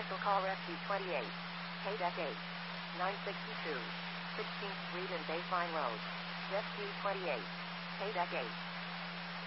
Commercial Car FG28. KDEC 8. 962. 16th Street and Baseline Road. FG28. KDEC 8.